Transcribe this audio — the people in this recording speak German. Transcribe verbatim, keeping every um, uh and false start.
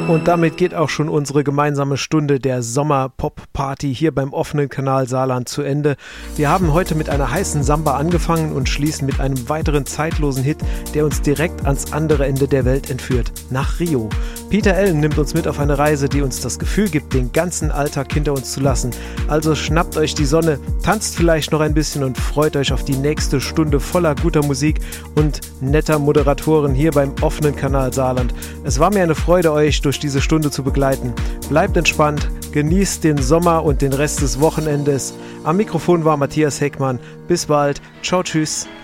Und damit geht auch schon unsere gemeinsame Stunde der Sommer-Pop-Party hier beim offenen Kanal Saarland zu Ende. Wir haben heute mit einer heißen Samba angefangen und schließen mit einem weiteren zeitlosen Hit, der uns direkt ans andere Ende der Welt entführt, nach Rio. Peter Allen nimmt uns mit auf eine Reise, die uns das Gefühl gibt, den ganzen Alltag hinter uns zu lassen. Also schnappt euch die Sonne, tanzt vielleicht noch ein bisschen und freut euch auf die nächste Stunde voller guter Musik und netter Moderatoren hier beim offenen Kanal Saarland. Es war mir eine Freude, euch durch diese Stunde zu begleiten. Bleibt entspannt, genießt den Sommer und den Rest des Wochenendes. Am Mikrofon war Matthias Heckmann. Bis bald. Ciao, tschüss.